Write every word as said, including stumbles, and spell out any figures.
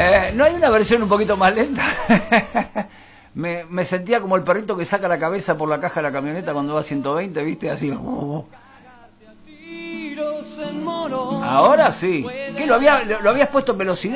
Eh, ¿No hay una versión un poquito más lenta? me, me sentía como el perrito que saca la cabeza por la caja de la camioneta cuando va a ciento veinte, ¿viste? Así. Oh. Ahora sí. ¿Qué lo, había, lo, lo habías puesto en velocidad?